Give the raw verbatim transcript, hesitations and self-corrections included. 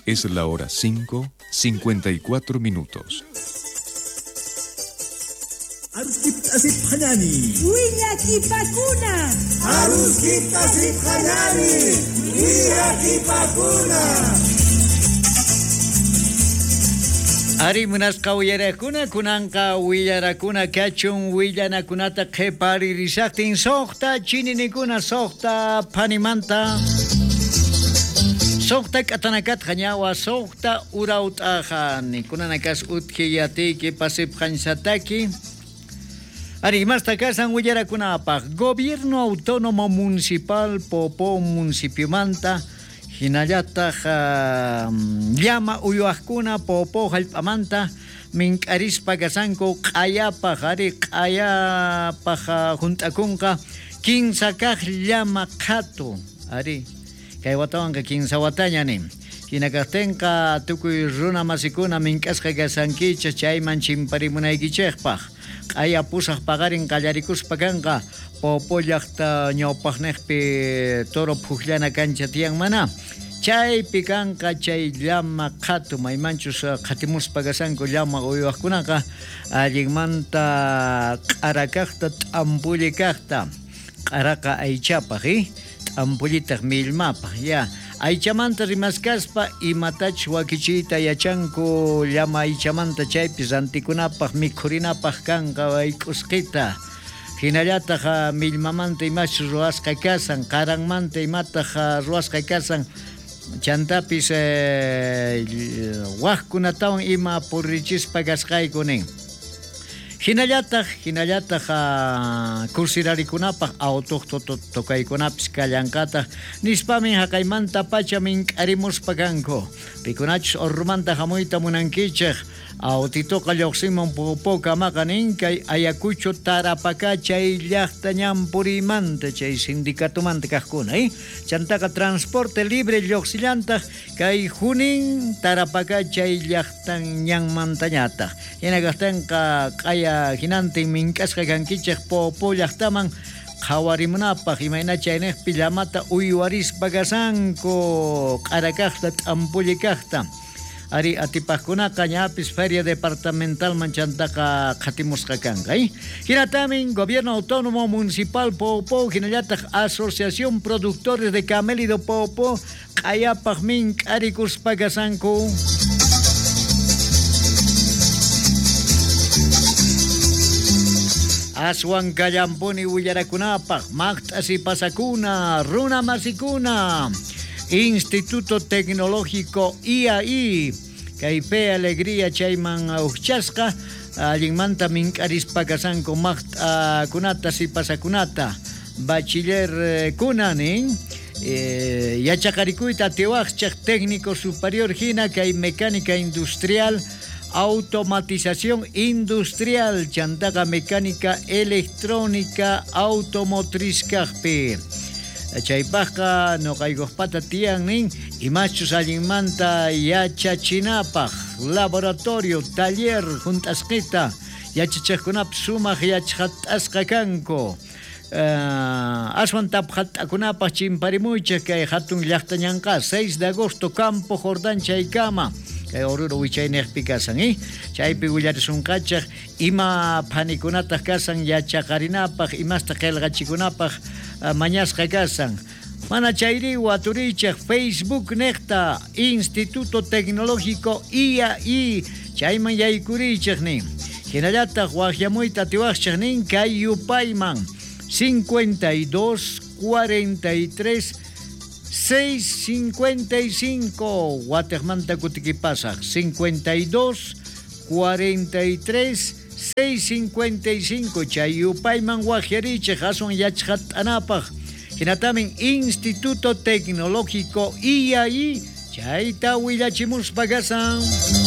Es la hora cinco, cincuenta y cuatro minutos. Aruskip asip hanani. Wiyaki pakuna. Aruskip asip hanani. Wiyaki pakuna. Ari munasqa willarakuna kunanqa willarakuna kachun willanakunata qhiparirishaqtin suqta chininikuna suqta panimanta suqta k'atanakatqa ñawa suqta urawt'aqa nikunanakas utqiyatiki pasipqansataki. Ari masta kasan willarakunapaq gobierno autónomo municipal Popo municipiomanta hinallataq uh, llama uyuaqkuna Popo hallp'amanta mink'arispa kasanku q'ayapaq ari q'ayapaq junt'akunqa kinsa kaq llama qhatu ari kay watawanqa kinsa watañani hinakaqtinqa tukuy runa masikuna mink'asqa kasankichas chayman chimparimunaykichikpaq q'aya pusaq paqarin qallarikuspa kanqa Popo llaqta ñawpaqniqpi toro phuqllana kancha tiyan mana chaypi kanqa chay llama qhatu maymanchus qhatimuspa kasanku llama uyuqkunaqa allinmanta q'ara kaqta t'ampulli kaqta q'araqa aychapaq y t'ampullitaq millmapaq ya aychamanta rimaskaspa imatach wakichiyta yachanku llama aychamanta chaypi rantikunapaq mikhurinapaq kanqa wayk'usqita hinallataq millmamanta imash ruwasqa kasan qaranmanta imataq ruwasqa kasan chantapis eh, waqkunatawan ima purrichispa kasqaykunin hinallataq hinallataq uh, kursirarikunapaq autóctono tokaykunapis kallanqataq nispamin haqaymanta pacha mink'arimuspa kanku rikunachus urrumanta hamuyta munankichik autitoqa lluqsimun Popo kamaqa ninkay Ayacucho Tarapacá chay llaqta ñampurimanta chay sindicatumanta kaqkuna eh? Chantaqa transporte libre lluqsillantaq kay hunin Tarapacá chay llaqtan ñanmantañataq hinakaqtinqa q'aya hinantin mink'asqa kankichik Popo llaqtaman qhawarimunapaq imayna chaynaqpi llamata uywarispa kasanku q'ara kaqta t'ampulli kaqta ari atipaqkunaqa ñapis feria departamental manchantaqa qhatimusqa kanqa eh? Hinatamin gobierno autónomo municipal Popo hinallataq asociación productores de camélido Popo q'ayapaq mink'arikuspa kasanku aswan kallampuni willarakunapaq maqt'asi pasakuna runa masikuna Instituto Tecnológico I A I kaype alegría chayman uhchasqa allinmanta mink'arispa kasanku maqt'akunata sipasakunata bachiller kunanin eh, yachaqarikuyta tiwaqchaq técnico superior hina kay mecánica industrial automatización industrial chantaqa mecánica electrónica automotriz kaqpi chaypaqqa noqaykuqpata tiyan nin imachus allinmanta yachachinapaq laboratorio taller junt'asqita yachachiqkunapis sumaq yachaqat'asqa kanku uh, aswan tapqat'akunapaq chimparimuychik kay hatun llaqta ñanqa seis de agosto Campo Jordán chaykama kay Oruro wichayniqpi kasan eh? Chaypi willarisunqachaq ima phanikunataq kasan yachaqarinapaq imasta qillqachikunapaq uh, mañasqa kasan mana chayri waturichaq Facebook niqta Instituto Tecnológico I A I chayman yaykurichaq nin hinallataq waqllamuyta tiwaqchaq nin kay yupayman cincuenta y dos cuarenta y tres seis cincuenta y cinco Guatemanta kutikipasaq cincuenta y dos cuarenta y tres seis cincuenta y cinco chay yupayman waqllarichaq aswan yachaqat'anapaq hinatamin Instituto Tecnológico I A I chayta willachimuspa kasan